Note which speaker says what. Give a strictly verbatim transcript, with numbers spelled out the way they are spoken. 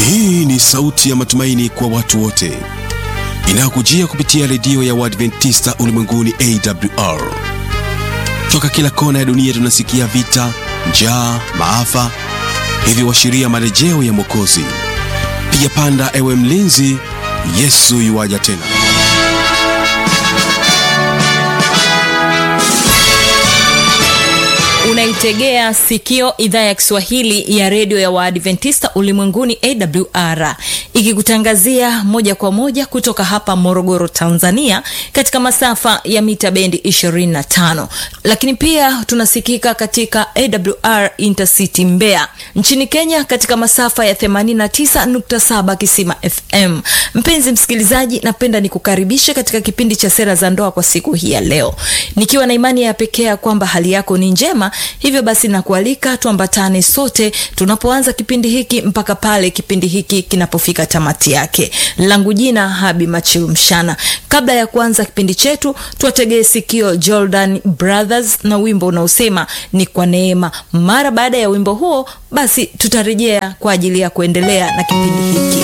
Speaker 1: Hii ni sauti ya matumaini kwa watu wote, inakujia kupitia redio ya Waadventista Ulimwenguni A W R. Toka kila kona ya dunia tunasikia vita, njaa, maafa, hivi washiria marejeo ya Mwokozi. Piga panda ewe mlinzi, Yesu yuaja tena.
Speaker 2: Unaitegea sikio idhaa ya Kiswahili ya redio ya Waadventista Ulimwenguni A W R, ikikutangazia moja kwa moja kutoka hapa Morogoro, Tanzania, katika masafa ya mita bendi ishirini na tano. Lakini pia tunasikika katika A W R Intercity Mbeya, nchini Kenya katika masafa ya themanini na tisa nukta saba Kisima F M. Mpenzi msikilizaji, napenda nikukaribishe katika kipindi cha Sera za Ndoa kwa siku hii ya leo, nikiwa na imani ya pekee kwamba hali yako ni njema. Hivyo basi nakualika tuambatane sote tunapoanza kipindi hiki mpaka pale kipindi hiki kinapofika tamati yake. Langu jina Habi Machilumshana. Kabla ya kuanza kipindi chetu, tuwategee sikio Jordan Brothers na wimbo unaosema ni kwa neema. Mara baada ya wimbo huo, basi tutarejea kwa ajili ya kuendelea na kipindi hiki.